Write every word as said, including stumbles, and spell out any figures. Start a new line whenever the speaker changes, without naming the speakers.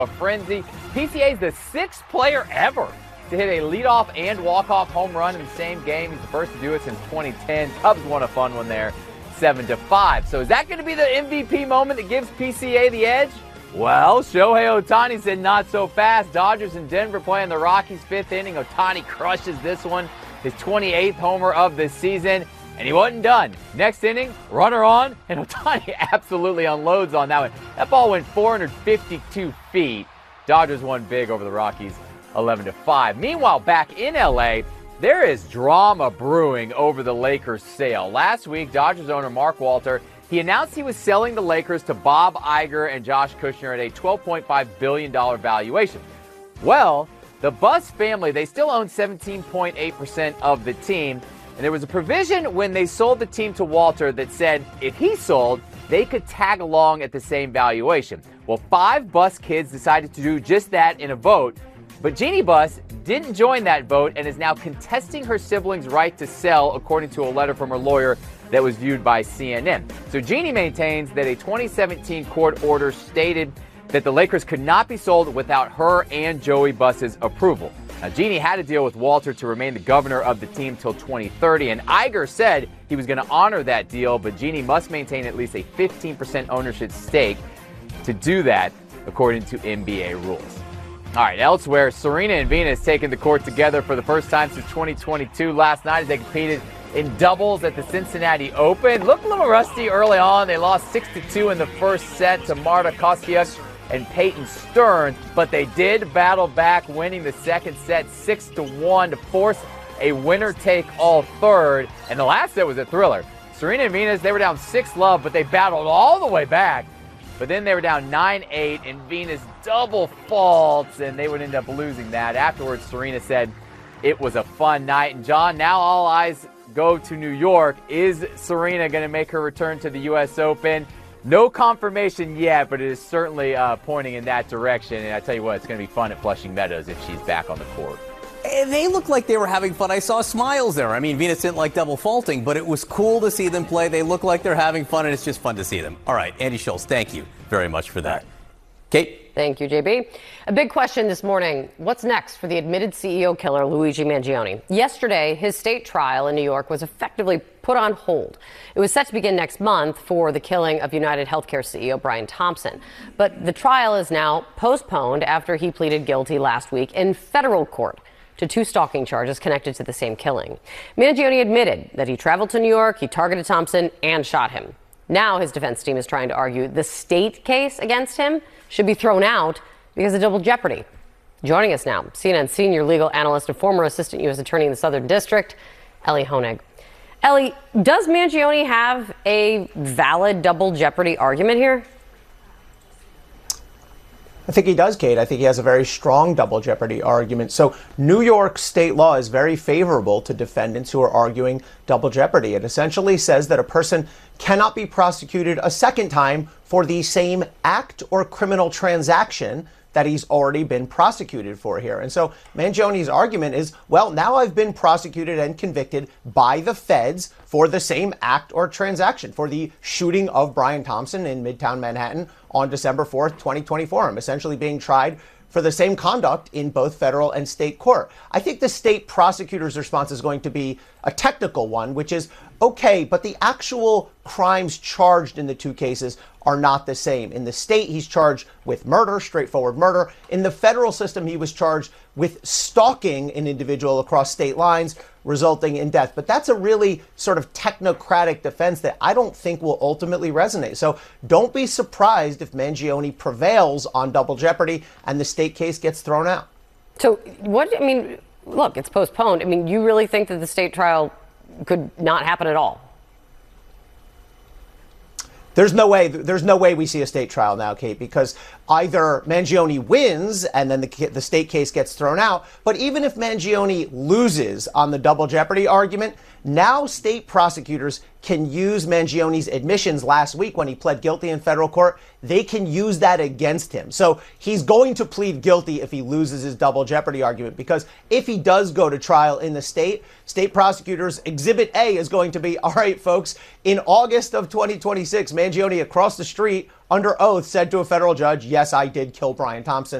a frenzy. P C A is the sixth player ever to hit a leadoff and walk-off home run in the same game. He's the first to do it since twenty ten. Cubs won a fun one there, seven to five. So is that going to be the M V P moment that gives P C A the edge? Well, Shohei Ohtani said not so fast. Dodgers and Denver playing the Rockies fifth inning. Ohtani crushes this one, his twenty-eighth homer of the season, and he wasn't done. Next inning, runner on, and Ohtani absolutely unloads on that one. That ball went four hundred fifty-two feet. Dodgers won big over the Rockies, eleven to five. Meanwhile, back in L A, there is drama brewing over the Lakers sale. Last week, Dodgers owner Mark Walter, he announced he was selling the Lakers to Bob Iger and Josh Kushner at a twelve point five billion dollars valuation. Well, the Buss family, they still own seventeen point eight percent of the team, and there was a provision when they sold the team to Walter that said if he sold, they could tag along at the same valuation. Well, five Buss kids decided to do just that in a vote, but Jeannie Buss didn't join that vote and is now contesting her siblings' right to sell, according to a letter from her lawyer that was viewed by C N N. So Jeannie maintains that a twenty seventeen court order stated that the Lakers could not be sold without her and Joey Buss's approval. Now, Jeannie had to deal with Walter to remain the governor of the team till twenty thirty, and Iger said he was going to honor that deal, but Jeannie must maintain at least a fifteen percent ownership stake to do that, according to N B A rules. All right, elsewhere, Serena and Venus taking the court together for the first time since twenty twenty-two. Last night as they competed in doubles at the Cincinnati Open. Looked a little rusty early on. They lost six to two in the first set to Marta Kostyuk and Peyton Stearns, but they did battle back, winning the second set six to one to force a winner-take-all third. And the last set was a thriller. Serena and Venus, they were down six love, but they battled all the way back. But then they were down nine eight, and Venus double faults, and they would end up losing that. Afterwards, Serena said it was a fun night. And John, now all eyes go to New York. Is Serena going to make her return to the U S Open? No confirmation yet, but it is certainly uh, pointing in that direction. And I tell you what, it's going to be fun at Flushing Meadows if she's back on the court.
They looked like they were having fun. I saw smiles there. I mean, Venus didn't like double faulting, but it was cool to see them play. They look like they're having fun, and it's just fun to see them. All right, Andy Schultz, thank you very much for that. Kate?
Thank you, J B. A big question this morning. What's next for the admitted C E O killer, Luigi Mangione? Yesterday, his state trial in New York was effectively put on hold. It was set to begin next month for the killing of United Healthcare C E O Brian Thompson. But the trial is now postponed after he pleaded guilty last week in federal court to two stalking charges connected to the same killing. Mangione admitted that he traveled to New York, he targeted Thompson, and shot him. Now his defense team is trying to argue the state case against him should be thrown out because of double jeopardy. Joining us now, C N N senior legal analyst and former assistant U S attorney in the Southern District, Elie Honig. Elie, does Mangione have a valid double jeopardy argument here?
I think he does, Kate. I think he has a very strong double jeopardy argument. So New York state law is very favorable to defendants who are arguing double jeopardy. It essentially says that a person cannot be prosecuted a second time for the same act or criminal transaction that he's already been prosecuted for here. And so Mangione's argument is, well, now I've been prosecuted and convicted by the feds for the same act or transaction, for the shooting of Brian Thompson in Midtown Manhattan on December fourth, twenty twenty-four. I'm essentially being tried for the same conduct in both federal and state court. I think the state prosecutor's response is going to be a technical one, which is, okay, but the actual crimes charged in the two cases are not the same. In the state, he's charged with murder, straightforward murder. In the federal system, he was charged with stalking an individual across state lines, resulting in death. But that's a really sort of technocratic defense that I don't think will ultimately resonate. So don't be surprised if Mangione prevails on double jeopardy and the state case gets thrown out.
So what, I mean, look, it's postponed. I mean, you really think that the state trial could not happen at all?
There's no way. There's no way we see a state trial now, Kate, because either Mangione wins and then the, the state case gets thrown out. But even if Mangione loses on the double jeopardy argument, now state prosecutors can use Mangioni's admissions last week when he pled guilty in federal court. They can use that against him. So he's going to plead guilty if he loses his double jeopardy argument, because if he does go to trial in the state, state prosecutors, Exhibit A is going to be, all right, folks, in August of twenty twenty-six, Mangione across the street under oath said to a federal judge, yes, I did kill Brian Thompson.